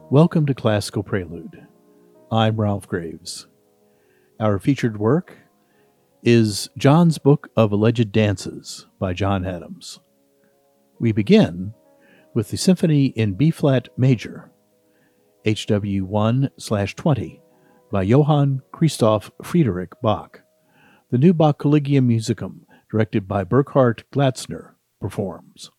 Welcome to Classical Prelude. I'm Ralph Graves. Our featured work is John's Book of Alleged Dances by John Adams. We begin with the Symphony in B-flat major, HW 1/20, by Johann Christoph Friedrich Bach. The new Bach Collegium Musicum, directed by Burkhard Glatzner, performs.